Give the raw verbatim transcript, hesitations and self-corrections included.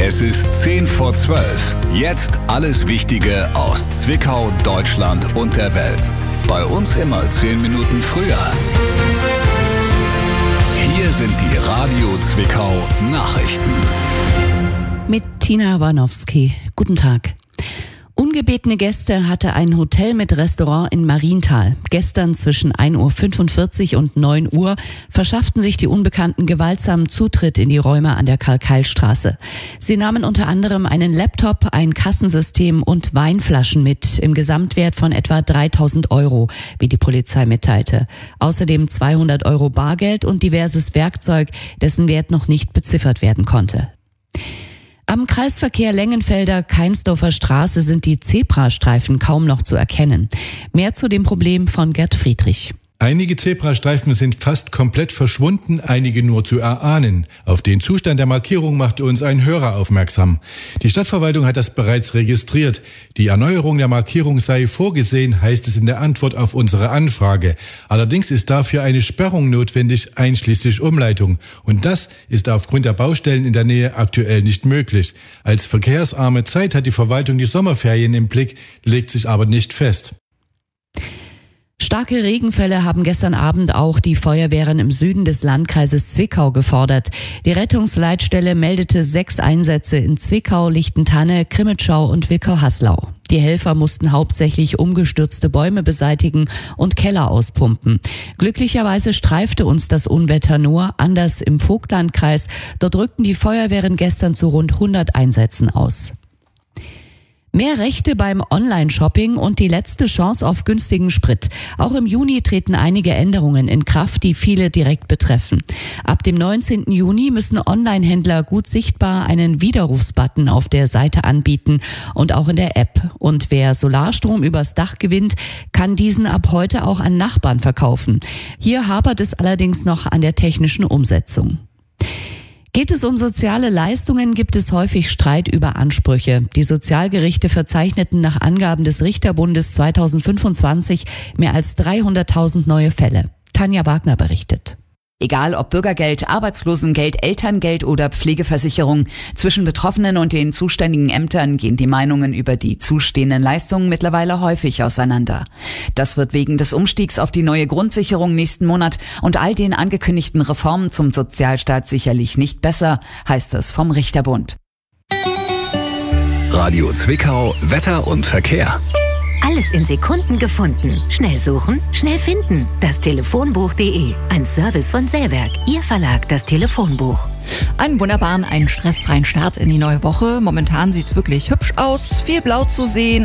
Es ist zehn vor zwölf. Jetzt alles Wichtige aus Zwickau, Deutschland und der Welt. Bei uns immer zehn Minuten früher. Hier sind die Radio Zwickau Nachrichten. Mit Tina Warnowski. Guten Tag. Ungebetene Gäste hatte ein Hotel mit Restaurant in Marienthal. Gestern zwischen ein Uhr fünfundvierzig und neun Uhr verschafften sich die Unbekannten gewaltsam Zutritt in die Räume an der Karl-Keil-Straße. Sie nahmen unter anderem einen Laptop, ein Kassensystem und Weinflaschen mit, im Gesamtwert von etwa dreitausend Euro, wie die Polizei mitteilte. Außerdem zweihundert Euro Bargeld und diverses Werkzeug, dessen Wert noch nicht beziffert werden konnte. Am Kreisverkehr Lengenfelder-Keinsdorfer Straße sind die Zebrastreifen kaum noch zu erkennen. Mehr zu dem Problem von Gerd Friedrich. Einige Zebrastreifen sind fast komplett verschwunden, einige nur zu erahnen. Auf den Zustand der Markierung machte uns ein Hörer aufmerksam. Die Stadtverwaltung hat das bereits registriert. Die Erneuerung der Markierung sei vorgesehen, heißt es in der Antwort auf unsere Anfrage. Allerdings ist dafür eine Sperrung notwendig, einschließlich Umleitung. Und das ist aufgrund der Baustellen in der Nähe aktuell nicht möglich. Als verkehrsarme Zeit hat die Verwaltung die Sommerferien im Blick, legt sich aber nicht fest. Starke Regenfälle haben gestern Abend auch die Feuerwehren im Süden des Landkreises Zwickau gefordert. Die Rettungsleitstelle meldete sechs Einsätze in Zwickau, Lichtentanne, Crimmitschau und Wilkau-Haslau. Die Helfer mussten hauptsächlich umgestürzte Bäume beseitigen und Keller auspumpen. Glücklicherweise streifte uns das Unwetter nur, anders im Vogtlandkreis. Dort rückten die Feuerwehren gestern zu rund hundert Einsätzen aus. Mehr Rechte beim Online-Shopping und die letzte Chance auf günstigen Sprit. Auch im Juni treten einige Änderungen in Kraft, die viele direkt betreffen. Ab dem neunzehnten Juni müssen Online-Händler gut sichtbar einen Widerrufsbutton auf der Seite anbieten und auch in der App. Und wer Solarstrom übers Dach gewinnt, kann diesen ab heute auch an Nachbarn verkaufen. Hier hapert es allerdings noch an der technischen Umsetzung. Geht es um soziale Leistungen, gibt es häufig Streit über Ansprüche. Die Sozialgerichte verzeichneten nach Angaben des Richterbundes zweitausendfünfundzwanzig mehr als dreihunderttausend neue Fälle. Tanja Wagner berichtet. Egal ob Bürgergeld, Arbeitslosengeld, Elterngeld oder Pflegeversicherung, zwischen Betroffenen und den zuständigen Ämtern gehen die Meinungen über die zustehenden Leistungen mittlerweile häufig auseinander. Das wird wegen des Umstiegs auf die neue Grundsicherung nächsten Monat und all den angekündigten Reformen zum Sozialstaat sicherlich nicht besser, heißt es vom Richterbund. Radio Zwickau, Wetter und Verkehr. Alles in Sekunden gefunden. Schnell suchen, schnell finden. Das Telefonbuch punkt de. Ein Service von Sellwerk. Ihr Verlag, das Telefonbuch. Einen wunderbaren, einen stressfreien Start in die neue Woche. Momentan sieht es wirklich hübsch aus. Viel Blau zu sehen.